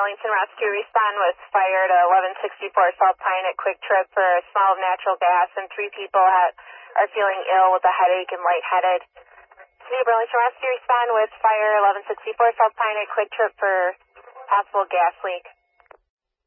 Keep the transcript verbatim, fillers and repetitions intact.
Burlington Rescue respond with fire to eleven sixty-four South Pine at Quick Trip for a smell of natural gas, and three people have, are feeling ill with a headache and lightheaded. City of Burlington Rescue respond with fire eleven sixty-four South Pine at Quick Trip for possible gas leak.